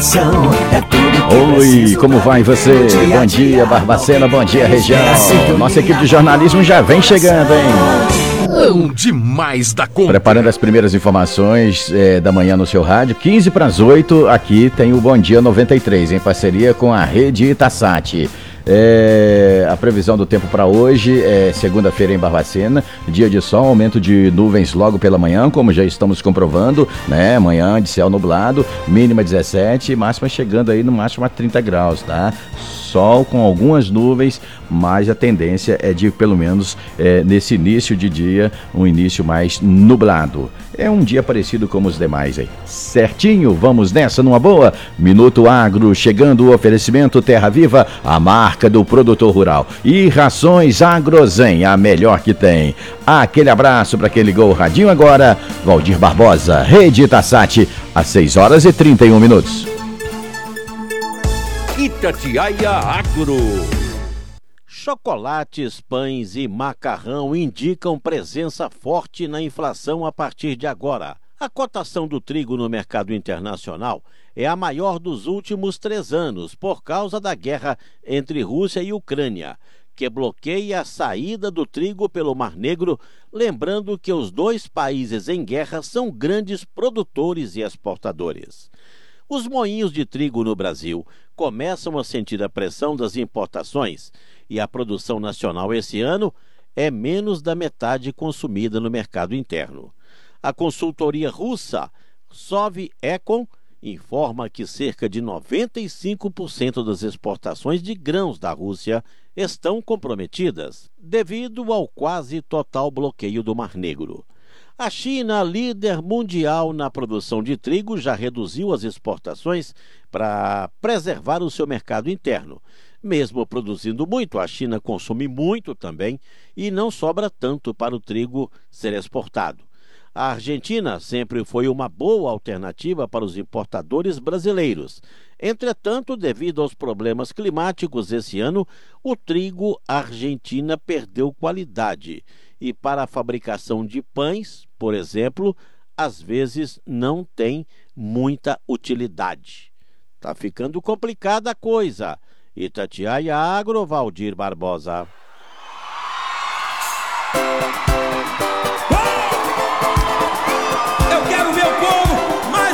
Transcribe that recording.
É tudo. Oi, como vai você? Bom dia, Barbacena, bom dia, região. Nossa equipe de jornalismo já vem chegando, hein? Bom demais da conta. Preparando as primeiras informações da manhã no seu rádio, 15 para as 8, aqui tem o Bom Dia 93, em parceria com a Rede Itasat. A previsão do tempo para hoje é segunda-feira em Barbacena, dia de sol, aumento de nuvens logo pela manhã, como já estamos comprovando, né? Manhã de céu nublado, mínima 17, máxima chegando aí no máximo a 30 graus, tá? Sol com algumas nuvens, mas a tendência é de, pelo menos nesse início de dia, um início mais nublado. É um dia parecido com os demais aí. Certinho, vamos nessa numa boa? Minuto Agro, chegando o oferecimento Terra Viva, a marca do produtor rural. E Rações Agrozen, a melhor que tem. Aquele abraço para quem ligou o radinho agora. Valdir Barbosa, Rede Itasat, às 6h31. Itatiaia Agro. Chocolates, pães e macarrão indicam presença forte na inflação a partir de agora. A cotação do trigo no mercado internacional é a maior dos últimos 3 anos por causa da guerra entre Rússia e Ucrânia, que bloqueia a saída do trigo pelo Mar Negro, lembrando que os dois países em guerra são grandes produtores e exportadores. Os moinhos de trigo no Brasil começam a sentir a pressão das importações e a produção nacional esse ano é menos da metade consumida no mercado interno. A consultoria russa Sovecon informa que cerca de 95% das exportações de grãos da Rússia estão comprometidas devido ao quase total bloqueio do Mar Negro. A China, líder mundial na produção de trigo, já reduziu as exportações para preservar o seu mercado interno. Mesmo produzindo muito, a China consome muito também e não sobra tanto para o trigo ser exportado. A Argentina sempre foi uma boa alternativa para os importadores brasileiros. Entretanto, devido aos problemas climáticos esse ano, o trigo argentina perdeu qualidade. E para a fabricação de pães, por exemplo, às vezes não tem muita utilidade. Tá ficando complicada a coisa. Itatiaia Agro, Valdir Barbosa.